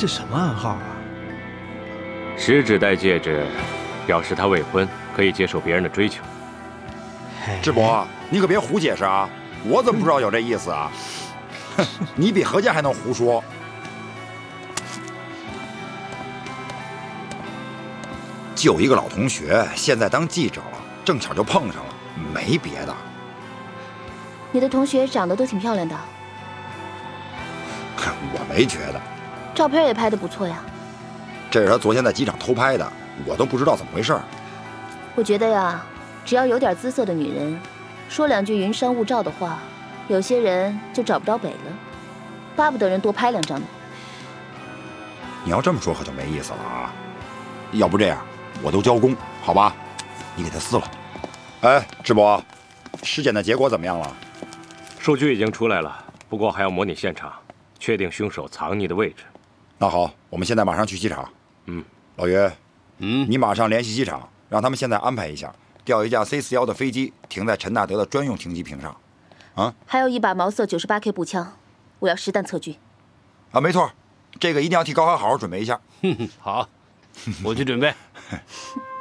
这什么暗号啊？ 食指戴戒指，表示他未婚，可以接受别人的追求。 智博，你可别胡解释啊！我怎么不知道有这意思啊？哼，你比何健还能胡说。就一个老同学，现在当记者了，正巧就碰上了，没别的。 你的同学长得都挺漂亮的。 我没觉得。 照片也拍得不错呀。 这是他昨天在机场偷拍的，我都不知道怎么回事。 我觉得呀，只要有点姿色的女人，说两句云山雾罩的话，有些人就找不着北了，巴不得人多拍两张呢。 你要这么说可就没意思了啊！要不这样，我都交工，好吧？你给他撕了。哎，智博，尸检的结果怎么样了？ 数据已经出来了，不过还要模拟现场，确定凶手藏匿的位置。 那好，我们现在马上去机场。老于，你马上联系机场，让他们现在安排一下，调一架 C41的飞机停在陈大德的专用停机坪上。啊， 还有一把毛瑟98K 步枪，我要实弹测距。 啊，没错，这个一定要替高考好好准备一下。 好，我去准备。